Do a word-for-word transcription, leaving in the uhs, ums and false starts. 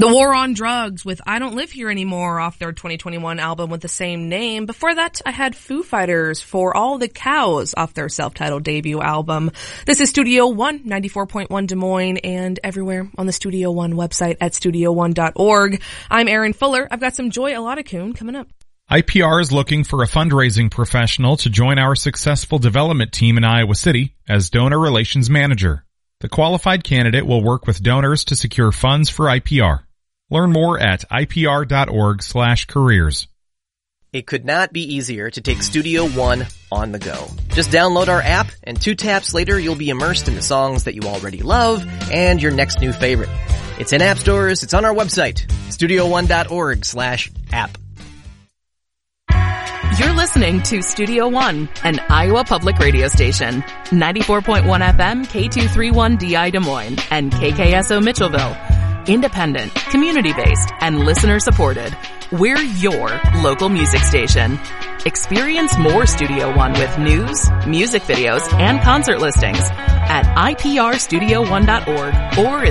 The War on Drugs with I Don't Live Here Anymore off their twenty twenty-one album with the same name. Before that, I had Foo Fighters for All the Cows off their self-titled debut album. This is Studio One, ninety-four point one Des Moines, and everywhere on the Studio One website at studio one dot org. I'm Erin Fuller. I've got some Joy Aladakun coming up. I P R is looking for a fundraising professional to join our successful development team in Iowa City as donor relations manager. The qualified candidate will work with donors to secure funds for I P R. Learn more at I P R dot org slash careers. It could not be easier to take Studio One on the go. Just download our app, and two taps later you'll be immersed in the songs that you already love and your next new favorite. It's in app stores, it's on our website, studio one dot org slash app. You're listening to Studio One, an Iowa public radio station. ninety-four point one F M, K two thirty-one D I Des Moines, and K K S O Mitchellville. Independent, community-based, and listener-supported. We're your local music station. Experience more Studio One with news, music videos, and concert listings at I P R studio one dot org or